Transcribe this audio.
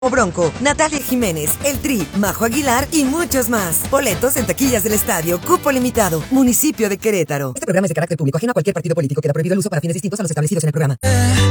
Bronco, Natalia Jiménez, El Tri, Majo Aguilar y muchos más. Boletos en taquillas del estadio, cupo limitado, municipio de Querétaro. Este programa es de carácter público, ajeno a cualquier partido político. Queda prohibido el uso para fines distintos a los establecidos en el programa.